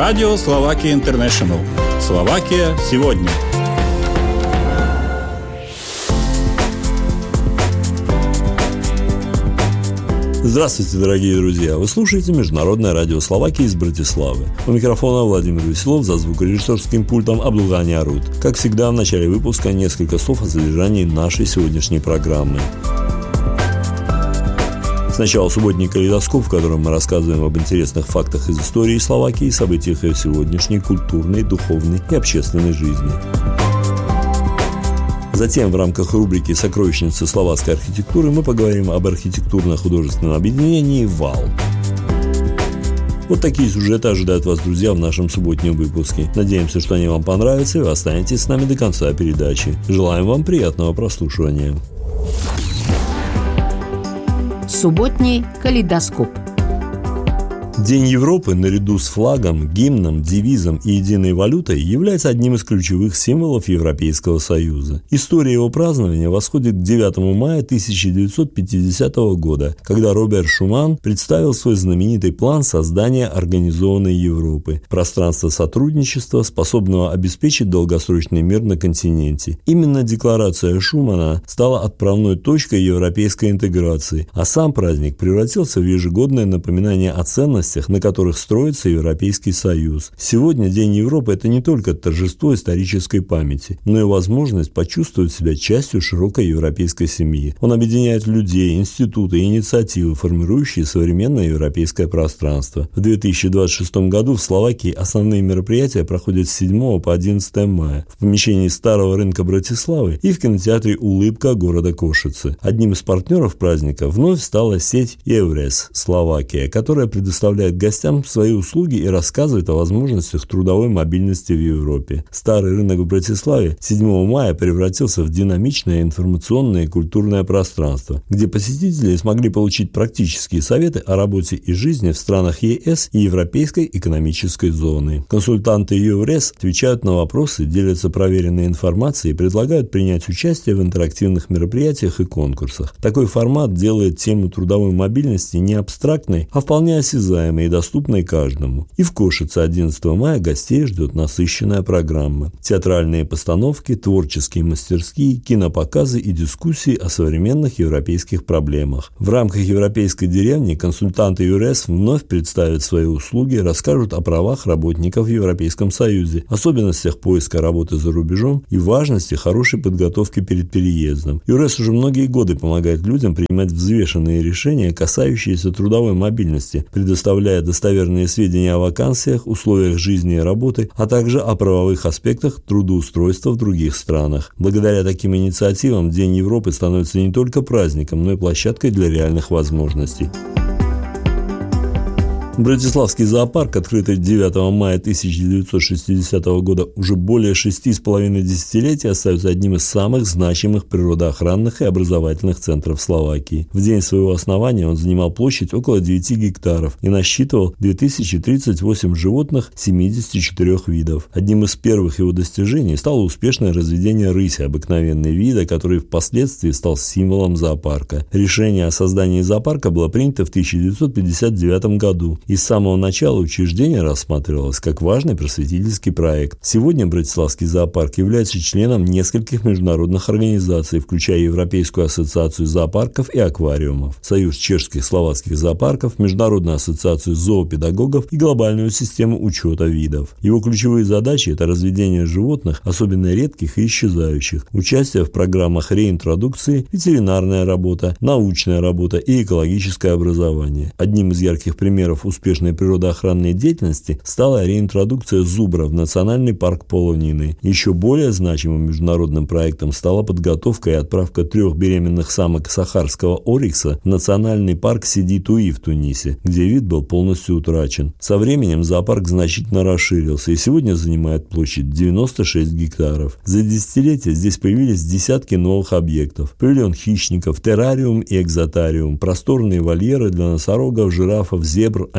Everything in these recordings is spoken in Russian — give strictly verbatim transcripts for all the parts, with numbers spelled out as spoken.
Радио Словакия Интернешнл. Словакия сегодня. Здравствуйте, дорогие друзья! Вы слушаете Международное радио Словакии из Братиславы. У микрофона Владимир Веселов, за звукорежиссерским пультом Абдулгани Арут. Как всегда, в начале выпуска несколько слов о содержании нашей сегодняшней программы. Сначала субботний калейдоскоп, в котором мы рассказываем об интересных фактах из истории Словакии и событиях ее сегодняшней культурной, духовной и общественной жизни. Затем в рамках рубрики «Сокровищницы словацкой архитектуры» мы поговорим об архитектурно-художественном объединении «ВАЛ». Вот такие сюжеты ожидают вас, друзья, в нашем субботнем выпуске. Надеемся, что они вам понравятся, и вы останетесь с нами до конца передачи. Желаем вам приятного прослушивания. Субботний калейдоскоп. День Европы наряду с флагом, гимном, девизом и единой валютой является одним из ключевых символов Европейского Союза. История его празднования восходит к девятому мая тысяча девятьсот пятидесятого года, когда Роберт Шуман представил свой знаменитый план создания организованной Европы, пространства сотрудничества, способного обеспечить долгосрочный мир на континенте. Именно декларация Шумана стала отправной точкой европейской интеграции, а сам праздник превратился в ежегодное напоминание о ценностях, на которых строится Европейский Союз. Сегодня День Европы – это не только торжество исторической памяти, но и возможность почувствовать себя частью широкой европейской семьи. Он объединяет людей, институты и инициативы, формирующие современное европейское пространство. В две тысячи двадцать шестом году в Словакии основные мероприятия проходят с седьмого по одиннадцатое мая в помещении Старого рынка Братиславы и в кинотеатре «Улыбка» города Кошице. Одним из партнеров праздника вновь стала сеть Еврес Словакия, которая предоставляет гостям свои услуги и рассказывает о возможностях трудовой мобильности в Европе. Старый рынок в Братиславе седьмого мая превратился в динамичное информационное и культурное пространство, где посетители смогли получить практические советы о работе и жизни в странах ЕС и Европейской экономической зоны. Консультанты Еврес отвечают на вопросы, делятся проверенной информацией и предлагают принять участие в интерактивных мероприятиях и конкурсах. Такой формат делает тему трудовой мобильности не абстрактной, а вполне осязаемой и доступной каждому. И в Кошице одиннадцатого мая гостей ждет насыщенная программа. Театральные постановки, творческие мастерские, кинопоказы и дискуссии о современных европейских проблемах. В рамках Европейской деревни консультанты ЮРЕС вновь представят свои услуги, расскажут о правах работников в Европейском Союзе, особенностях поиска работы за рубежом и важности хорошей подготовки перед переездом. ЮРЕС уже многие годы помогает людям принимать взвешенные решения, касающиеся трудовой мобильности, предоставляя достоверные сведения о вакансиях, условиях жизни и работы, а также о правовых аспектах трудоустройства в других странах. Благодаря таким инициативам День Европы становится не только праздником, но и площадкой для реальных возможностей. Братиславский зоопарк, открытый девятого мая тысяча девятьсот шестидесятого года, уже более шести с половиной десятилетий остается одним из самых значимых природоохранных и образовательных центров Словакии. В день своего основания он занимал площадь около девяти гектаров и насчитывал две тысячи тридцать восемь животных семидесяти четырёх видов. Одним из первых его достижений стало успешное разведение рыси, обыкновенной вида, который впоследствии стал символом зоопарка. Решение о создании зоопарка было принято в тысяча девятьсот пятьдесят девятом году. И с самого начала учреждение рассматривалось как важный просветительский проект. Сегодня Братиславский зоопарк является членом нескольких международных организаций, включая Европейскую ассоциацию зоопарков и аквариумов, Союз чешских словацких зоопарков, Международную ассоциацию зоопедагогов и глобальную систему учета видов. Его ключевые задачи – это разведение животных, особенно редких и исчезающих, участие в программах реинтродукции, ветеринарная работа, научная работа и экологическое образование. Одним из ярких примеров успешной природоохранной деятельности стала реинтродукция зубра в Национальный парк Полонины. Еще более значимым международным проектом стала подготовка и отправка трех беременных самок сахарского орикса в Национальный парк Сиди-Туи в Тунисе, где вид был полностью утрачен. Со временем зоопарк значительно расширился и сегодня занимает площадь девяносто шесть гектаров. За десятилетия здесь появились десятки новых объектов: павильон хищников, террариум и экзотариум, просторные вольеры для носорогов, жирафов, зебр,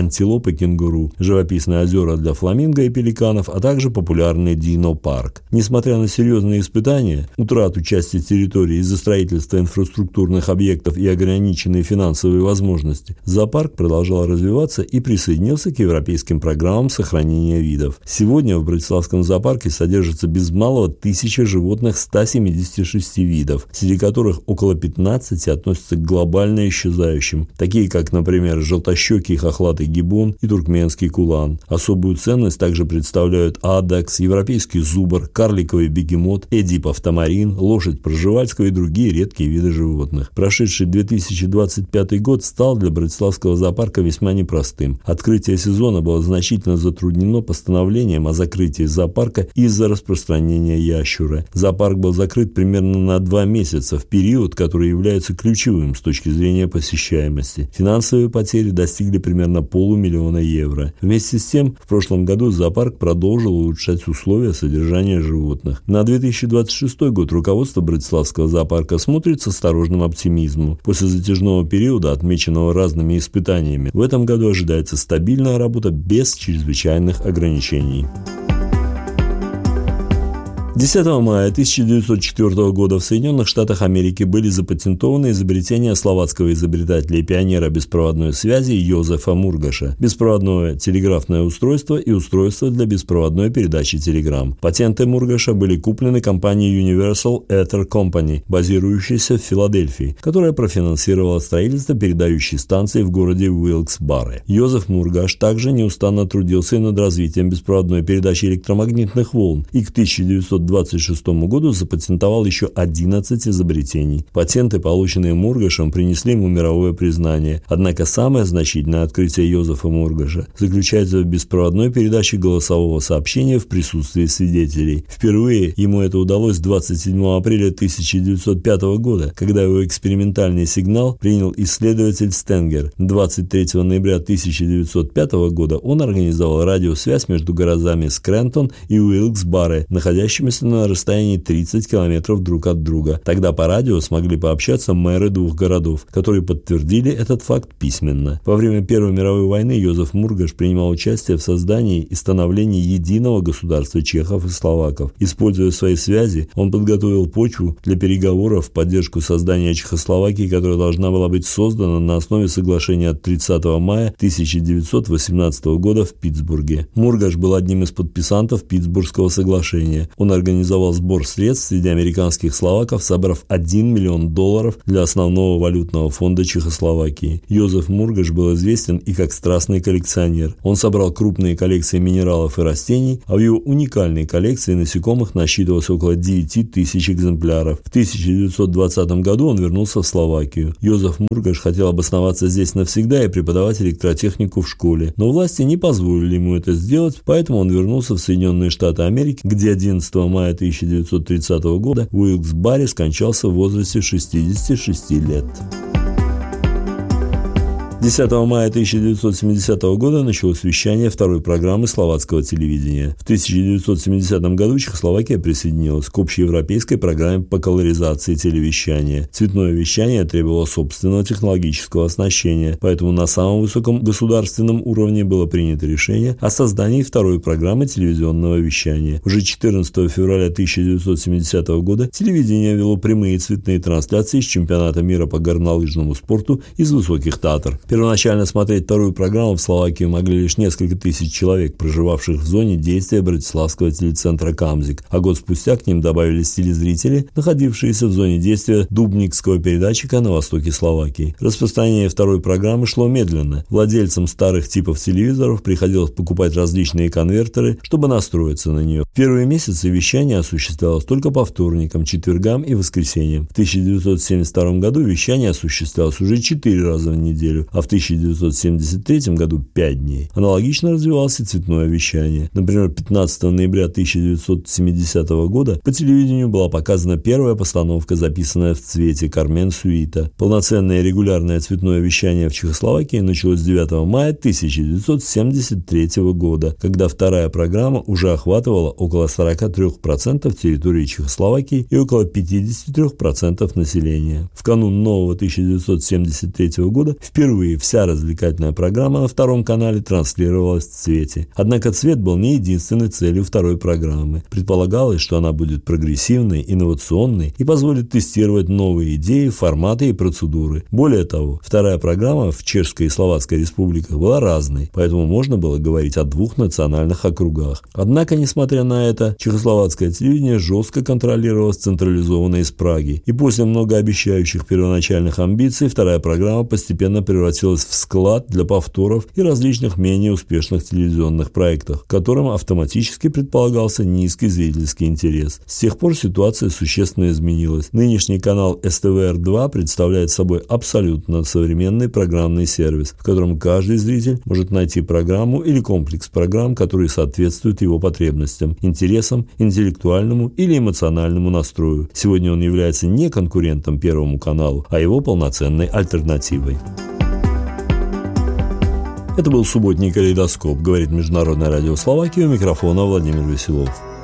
антилоп и кенгуру, живописные озера для фламинго и пеликанов, а также популярный Дино-парк. Несмотря на серьезные испытания, утрату части территории из-за строительства инфраструктурных объектов и ограниченные финансовые возможности, зоопарк продолжал развиваться и присоединился к европейским программам сохранения видов. Сегодня в Братиславском зоопарке содержится без малого тысяча животных ста семидесяти шести видов, среди которых около пятнадцати относятся к глобально исчезающим, такие как, например, желтощекий хохлатый гиббон и туркменский кулан. Особую ценность также представляют адакс, европейский зубр, карликовый бегемот, эдипов тамарин, лошадь проживальского и другие редкие виды животных. Прошедший две тысячи двадцать пятый год стал для Братиславского зоопарка весьма непростым. Открытие сезона было значительно затруднено постановлением о закрытии зоопарка из-за распространения ящура. Зоопарк был закрыт примерно на два месяца, в период, который является ключевым с точки зрения посещаемости. Финансовые потери достигли примерно полумиллиона евро. Вместе с тем, в прошлом году зоопарк продолжил улучшать условия содержания животных. На две тысячи двадцать шестой год руководство Братиславского зоопарка смотрит с осторожным оптимизмом. После затяжного периода, отмеченного разными испытаниями, в этом году ожидается стабильная работа без чрезвычайных ограничений. десятого мая тысяча девятьсот четвёртого года в Соединенных Штатах Америки были запатентованы изобретения словацкого изобретателя и пионера беспроводной связи Йозефа Мургаша, беспроводное телеграфное устройство и устройство для беспроводной передачи телеграмм. Патенты Мургаша были куплены компанией Universal Ether Company, базирующейся в Филадельфии, которая профинансировала строительство передающей станции в городе Уилкс-Барре. Йозеф Мургаш также неустанно трудился над развитием беспроводной передачи электромагнитных волн и к тысяча девятьсот двадцать шестому году запатентовал еще одиннадцать изобретений. Патенты, полученные Мургашем, принесли ему мировое признание. Однако самое значительное открытие Йозефа Мургаша заключается в беспроводной передаче голосового сообщения в присутствии свидетелей. Впервые ему это удалось двадцать седьмого апреля тысяча девятьсот пятого года, когда его экспериментальный сигнал принял исследователь Стенгер. двадцать третьего ноября тысяча девятьсот пятого года он организовал радиосвязь между городами Скрэнтон и Уилкс-Барре, находящимися на расстоянии тридцать километров друг от друга. Тогда по радио смогли пообщаться мэры двух городов, которые подтвердили этот факт письменно. Во время Первой мировой войны Йозеф Мургаш принимал участие в создании и становлении единого государства чехов и словаков. Используя свои связи, он подготовил почву для переговоров в поддержку создания Чехословакии, которая должна была быть создана на основе соглашения от тридцатого мая тысяча девятьсот восемнадцатого года в Питтсбурге. Мургаш был одним из подписантов Питтсбургского соглашения. Он организовал сбор средств среди американских словаков, собрав один миллион долларов для основного валютного фонда Чехословакии. Йозеф Мургаш был известен и как страстный коллекционер. Он собрал крупные коллекции минералов и растений, а в его уникальной коллекции насекомых насчитывалось около девяти тысяч экземпляров. В тысяча девятьсот двадцатом году он вернулся в Словакию. Йозеф Мургаш хотел обосноваться здесь навсегда и преподавать электротехнику в школе, но власти не позволили ему это сделать, поэтому он вернулся в Соединенные Штаты Америки, где одиннадцатого мая тысяча девятьсот тридцатого года в Уилкс-Барре скончался в возрасте шестидесяти шести лет. десятого мая тысяча девятьсот семидесятого года началось вещание второй программы словацкого телевидения. В тысяча девятьсот семидесятом году Чехословакия присоединилась к общеевропейской программе по колоризации телевещания. Цветное вещание требовало собственного технологического оснащения, поэтому на самом высоком государственном уровне было принято решение о создании второй программы телевизионного вещания. Уже четырнадцатого февраля тысяча девятьсот семидесятого года телевидение вело прямые цветные трансляции с чемпионата мира по горнолыжному спорту из Высоких Татар. Первоначально смотреть вторую программу в Словакии могли лишь несколько тысяч человек, проживавших в зоне действия Братиславского телецентра «Камзик», а год спустя к ним добавились телезрители, находившиеся в зоне действия дубникского передатчика на востоке Словакии. Распространение второй программы шло медленно. Владельцам старых типов телевизоров приходилось покупать различные конвертеры, чтобы настроиться на нее. В первые месяцы вещание осуществлялось только по вторникам, четвергам и воскресеньям. В тысяча девятьсот семьдесят втором году вещание осуществлялось уже четыре раза в неделю, а в тысяча девятьсот семьдесят третьем году пять дней. Аналогично развивалось и цветное вещание. Например, пятнадцатого ноября тысяча девятьсот семидесятого года по телевидению была показана первая постановка, записанная в цвете «Кармен Сюита». Полноценное регулярное цветное вещание в Чехословакии началось с девятого мая тысяча девятьсот семьдесят третьего года, когда вторая программа уже охватывала около сорока трёх процентов территории Чехословакии и около пятидесяти трёх процентов населения. В канун нового тысяча девятьсот семьдесят третьего года впервые Впервые вся развлекательная программа на втором канале транслировалась в цвете. Однако цвет был не единственной целью второй программы. Предполагалось, что она будет прогрессивной, инновационной и позволит тестировать новые идеи, форматы и процедуры. Более того, вторая программа в Чешской и Словацкой республиках была разной, поэтому можно было говорить о двух национальных округах. Однако, несмотря на это, чехословацкое телевидение жестко контролировалось централизованно из Праги, и после многообещающих первоначальных амбиций вторая программа постепенно превратилась в склад для повторов и различных менее успешных телевизионных проектов, которым автоматически предполагался низкий зрительский интерес. С тех пор ситуация существенно изменилась. Нынешний канал эс тэ вэ эр два представляет собой абсолютно современный программный сервис, в котором каждый зритель может найти программу или комплекс программ, которые соответствуют его потребностям, интересам, интеллектуальному или эмоциональному настрою. Сегодня он является не конкурентом Первому каналу, а его полноценной альтернативой. Это был субботний калейдоскоп, говорит Международное радио Словакии, у микрофона Владимир Веселов.